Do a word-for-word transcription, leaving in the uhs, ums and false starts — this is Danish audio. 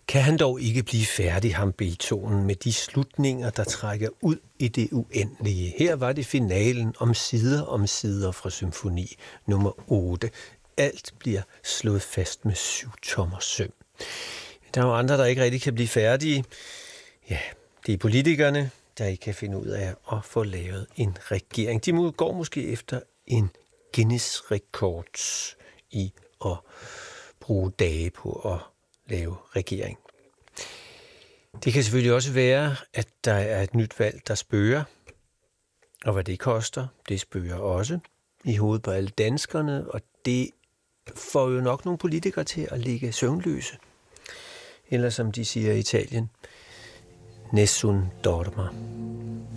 Kan han dog ikke blive færdig, ham Beethoven, med de slutninger, der trækker ud i det uendelige. Her var det finalen om sider om sider fra symfoni nummer otte. Alt bliver slået fast med syv tommer søm. Der er jo andre, der ikke rigtig kan blive færdige. Ja, det er politikerne, der ikke kan finde ud af at få lavet en regering. De går måske efter en Guinness-rekord i at bruge dage på at lave regering. Det kan selvfølgelig også være, at der er et nyt valg, der spørger. Og hvad det koster, det spørger også i hovedet på alle danskerne. Og det får jo nok nogle politikere til at ligge søvnløse. Eller som de siger i Italien, nessun dorma.